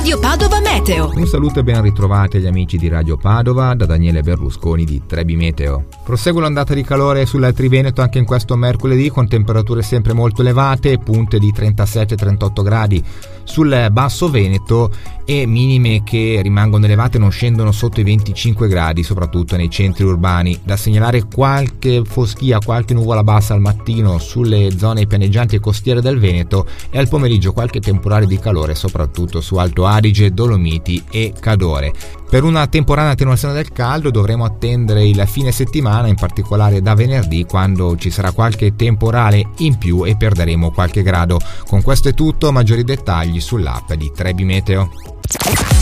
Radio Padova Meteo. Un saluto e ben ritrovati agli amici di Radio Padova da Daniele Berlusconi di Trebi Meteo. Prosegue l'ondata di calore sulla Triveneto anche in questo mercoledì, con temperature sempre molto elevate, punte di 37-38 gradi sul basso Veneto e minime che rimangono elevate, non scendono sotto i 25 gradi, soprattutto nei centri urbani. Da segnalare qualche foschia, qualche nuvola bassa al mattino sulle zone pianeggianti e costiere del Veneto, e al pomeriggio qualche temporale di calore soprattutto su Alto Adige, Dolomiti e Cadore. Per una temporanea attenuazione del caldo dovremo attendere il fine settimana, in particolare da venerdì, quando ci sarà qualche temporale in più e perderemo qualche grado. Con questo è tutto, maggiori dettagli sull'app di Trebi Meteo.